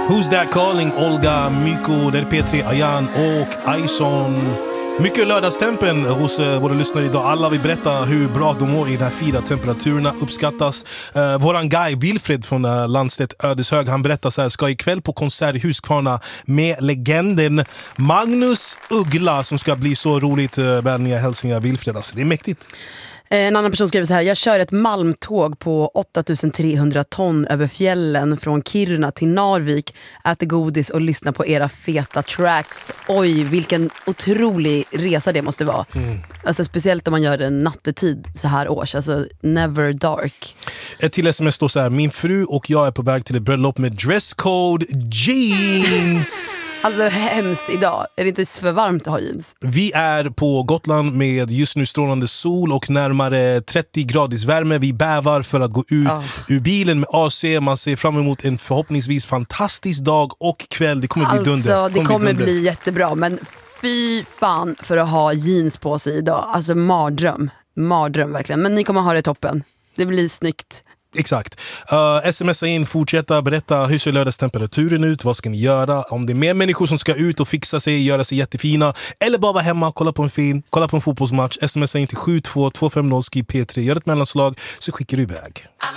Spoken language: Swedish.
Who's That Calling, Olga, Myko, där är P3, Ayan och Ison. Mycket lördagstempen hos våra lyssnare idag. Alla vill berätta hur bra de mår i de här fina temperaturerna. Uppskattas. Våran guy Wilfred från Landstedt Ödeshög, han berättar så här: ska ikväll på konsert i Huskvarna med legenden Magnus Uggla, som ska bli så roligt. Vänliga hälsningar Wilfred. Alltså, det är mäktigt. En annan person skriver så här: jag kör ett malmtåg på 8300 ton över fjällen från Kiruna till Narvik, äter godis och lyssnar på era feta tracks. Oj, vilken otrolig resa det måste vara. Alltså, speciellt om man gör det nattetid så här års. Alltså never dark. Ett till sms står så här: min fru och jag är på väg till ett bröllop med dresscode jeans. Alltså hemskt idag. Är det inte för varmt att ha jeans? Vi är på Gotland med just nu strålande sol och närmare 30 graders värme. Vi bävar för att gå ut ur bilen med AC. Man ser fram emot en förhoppningsvis fantastisk dag och kväll. Det kommer bli dunder. Det kommer bli jättebra, men fy fan för att ha jeans på sig idag. Alltså mardröm verkligen. Men ni kommer ha det toppen. Det blir snyggt. Exakt. Smsa in, fortsätta berätta hur ser lördagstemperaturen ut, vad ska ni göra, om det är mer människor som ska ut och fixa sig, göra sig jättefina, eller bara vara hemma, kolla på en film, kolla på en fotbollsmatch. Smsa in till 72250, skriv P3, gör ett mellanslag så skickar du iväg.